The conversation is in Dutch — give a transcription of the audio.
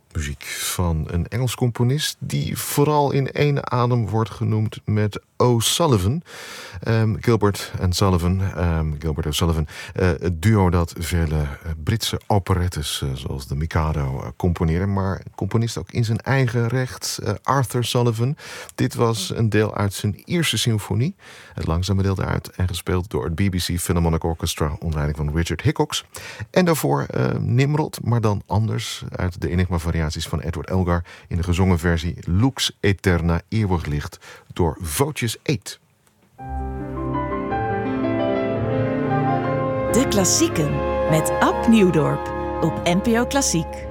Muziek van een Engels componist die vooral in één adem wordt genoemd met O'Sullivan. Gilbert O'Sullivan. Het duo dat vele Britse operettes zoals de Mikado componeerde, maar componist ook in zijn eigen recht, Arthur Sullivan. Dit was een deel uit zijn Ierse symfonie. Het langzame deel daaruit en gespeeld door het BBC Philharmonic Orchestra onder leiding van Richard Hickox. En daarvoor Nimrod, maar dan anders, uit de Enigma-variaties van Edward Elgar in de gezongen versie Lux Aeterna, eeuwig licht, door Voces 8. De Klassieken met Ab Nieuwdorp op NPO Klassiek.